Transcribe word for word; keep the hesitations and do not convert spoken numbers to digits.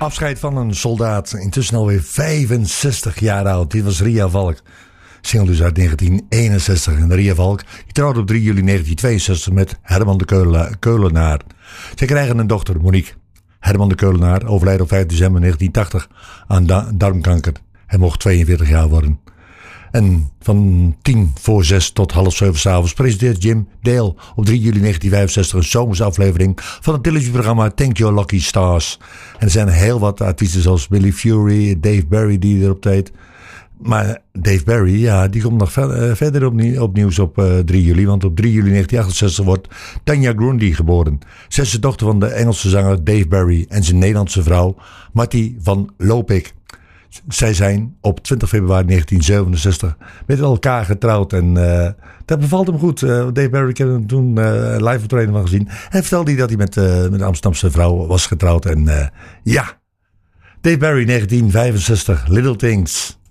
Afscheid van een soldaat, intussen alweer vijfenzestig jaar oud. Dit was Ria Valk. Single dus uit negentien eenenzestig. En Ria Valk die trouwde op drie juli negentien tweeënzestig met Herman de Keula- Keulenaar. Zij krijgen een dochter, Monique. Herman de Keulenaar overlijdt op vijf december negentien tachtig aan da- darmkanker. Hij mocht tweeënveertig jaar worden. En van tien voor zes tot half zeven 's avonds presenteert Jim Dale op drie juli negentien vijfenzestig een zomerse aflevering van het televisieprogramma Thank Your Lucky Stars. En er zijn heel wat artiesten zoals Billy Fury, Dave Barry die erop deed. Maar Dave Barry, ja, die komt nog ver, uh, verder opnieuw, opnieuw op uh, drie juli. Want op drie juli negentien achtenzestig wordt Tanya Grundy geboren. Zij is de dochter van de Engelse zanger Dave Barry en zijn Nederlandse vrouw Marty van Lopik. Zij zijn op twintig februari negentien zevenenzestig met elkaar getrouwd. En uh, dat bevalt hem goed. Uh, Dave Barry, ik heb hem toen uh, live optreden van gezien. Hij vertelde hij dat hij met, uh, met een Amsterdamse vrouw was getrouwd. En uh, ja, Dave Barry negentien vijfenzestig, Little Things.